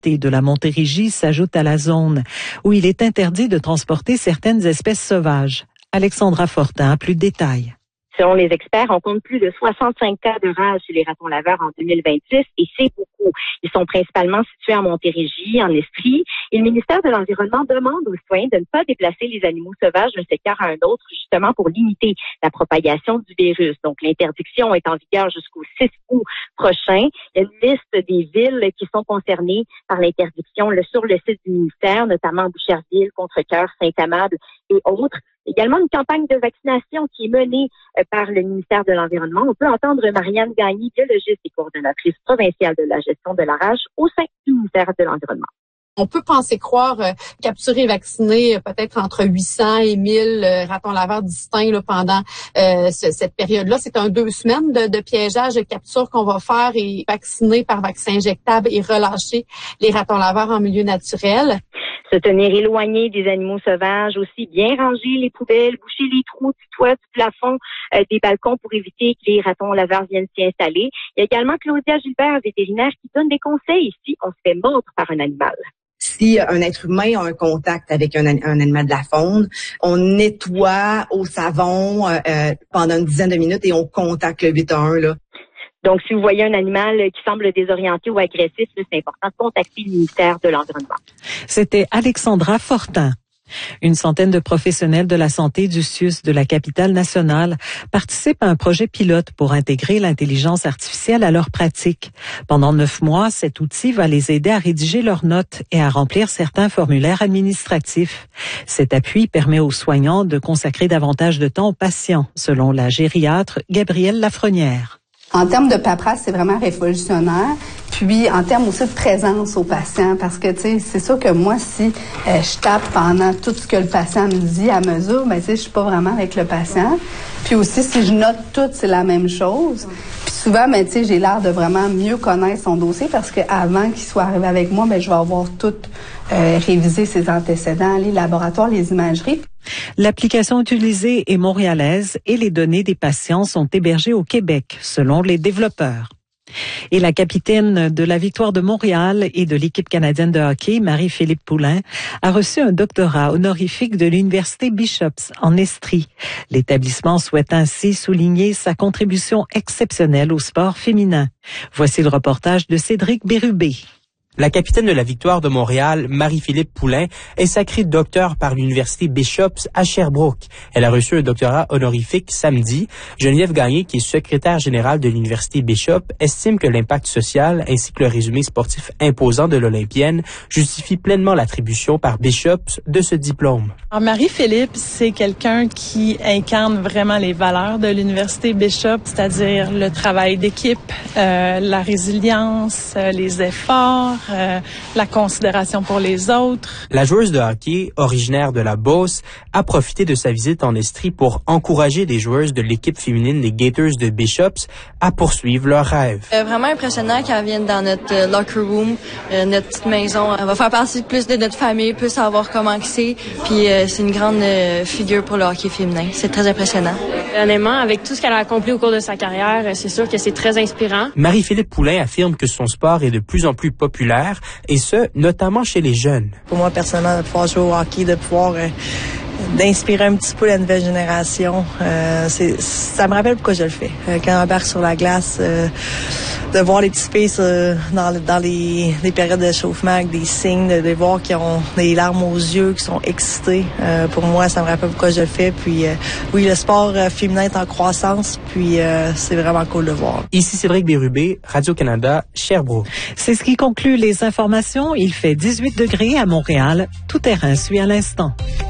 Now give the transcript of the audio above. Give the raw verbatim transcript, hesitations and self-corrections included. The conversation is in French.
et de la Montérégie s'ajoute à la zone où il est interdit de transporter certaines espèces sauvages. Alexandra Fortin a plus de détails. Selon les experts, on compte plus de soixante-cinq cas de rage chez les ratons laveurs en deux mille vingt-six et c'est beaucoup. Ils sont principalement situés en Montérégie, en Estrie. Et le ministère de l'Environnement demande aux citoyens de ne pas déplacer les animaux sauvages d'un secteur à un autre, justement pour limiter la propagation du virus. Donc, l'interdiction est en vigueur jusqu'au six août prochain. Il y a une liste des villes qui sont concernées par l'interdiction là, sur le site du ministère, notamment Boucherville, Contrecœur, Saint-Amable et autres. Également une campagne de vaccination qui est menée euh, par le ministère de l'Environnement. On peut entendre Marianne Gagné, biologiste et coordonnatrice provinciale de la gestion de la rage au sein du ministère de l'Environnement. On peut penser croire euh, capturer et vacciner euh, peut-être entre huit cents et mille euh, ratons laveurs distincts là, pendant euh, ce, cette période-là. C'est un deux semaines de, de piégeage, de capture qu'on va faire et vacciner par vaccin injectable et relâcher les ratons laveurs en milieu naturel. Se tenir éloigné des animaux sauvages, aussi bien ranger les poubelles, boucher les trous du toit, du plafond, euh, des balcons pour éviter que les ratons laveurs viennent s'y installer. Il y a également Claudia Gilbert, vétérinaire, qui donne des conseils si on se fait mordre par un animal. Si un être humain a un contact avec un, un animal de la faune, on nettoie au savon euh, pendant une dizaine de minutes et on contacte le huit un un. Là. Donc, si vous voyez un animal qui semble désorienté ou agressif, c'est important de contacter le ministère de l'Environnement. C'était Alexandra Fortin. Une centaine de professionnels de la santé du C I U S de la capitale nationale participent à un projet pilote pour intégrer l'intelligence artificielle à leurs pratiques. Pendant neuf mois, cet outil va les aider à rédiger leurs notes et à remplir certains formulaires administratifs. Cet appui permet aux soignants de consacrer davantage de temps aux patients, selon la gériatre Gabrielle Lafrenière. En termes de paperasse, c'est vraiment révolutionnaire. Puis, en termes aussi de présence au patient, parce que, tu sais, c'est sûr que moi, si euh, je tape pendant tout ce que le patient me dit à mesure, ben, tu sais, je suis pas vraiment avec le patient. Puis aussi, si je note tout, c'est la même chose. Puis souvent, ben, tu sais, j'ai l'air de vraiment mieux connaître son dossier parce qu'avant qu'il soit arrivé avec moi, ben, je vais avoir tout euh, révisé ses antécédents, les laboratoires, les imageries. L'application utilisée est montréalaise et les données des patients sont hébergées au Québec, selon les développeurs. Et la capitaine de la Victoire de Montréal et de l'équipe canadienne de hockey, Marie-Philippe Poulin, a reçu un doctorat honorifique de l'Université Bishops en Estrie. L'établissement souhaite ainsi souligner sa contribution exceptionnelle au sport féminin. Voici le reportage de Cédric Bérubé. La capitaine de la Victoire de Montréal, Marie-Philippe Poulin, est sacrée docteur par l'Université Bishops à Sherbrooke. Elle a reçu un doctorat honorifique samedi. Geneviève Gagné, qui est secrétaire générale de l'Université Bishops, estime que l'impact social ainsi que le résumé sportif imposant de l'Olympienne justifie pleinement l'attribution par Bishops de ce diplôme. Alors, Marie-Philippe, c'est quelqu'un qui incarne vraiment les valeurs de l'Université Bishops, c'est-à-dire le travail d'équipe, euh, la résilience, euh, les efforts, Euh, la considération pour les autres. La joueuse de hockey, originaire de la Beauce, a profité de sa visite en Estrie pour encourager les joueuses de l'équipe féminine des Gators de Bishops à poursuivre leurs rêves. Euh, vraiment impressionnant qu'elle vienne dans notre euh, locker room, euh, notre petite maison. Elle va faire partie plus de notre famille, plus savoir comment c'est. Puis euh, c'est une grande euh, figure pour le hockey féminin. C'est très impressionnant. Honnêtement, avec tout ce qu'elle a accompli au cours de sa carrière, c'est sûr que c'est très inspirant. Marie-Philippe Poulin affirme que son sport est de plus en plus populaire, et ce, notamment chez les jeunes. Pour moi, personnellement, de pouvoir jouer au hockey, de pouvoir euh, d'inspirer un petit peu la nouvelle génération, euh, c'est, ça me rappelle pourquoi je le fais. Euh, quand on embarque sur la glace, euh, de voir les petits filles euh, dans, dans les, les périodes d'échauffement avec des signes, de, de voir qu'ils ont des larmes aux yeux, qu'ils sont excités. Euh, pour moi, ça me rappelle pourquoi je le fais. Puis euh, oui, le sport euh, féminin est en croissance, puis euh, c'est vraiment cool de voir. Ici Cédric Bérubé, Radio-Canada, Sherbrooke. C'est ce qui conclut les informations. Il fait dix-huit degrés à Montréal. Tout terrain suit à l'instant.